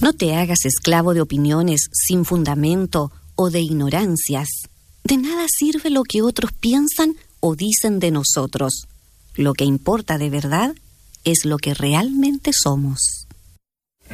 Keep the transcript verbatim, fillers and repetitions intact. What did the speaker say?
No te hagas esclavo de opiniones sin fundamento o de ignorancias. De nada sirve lo que otros piensan o dicen de nosotros. Lo que importa de verdad es lo que realmente somos.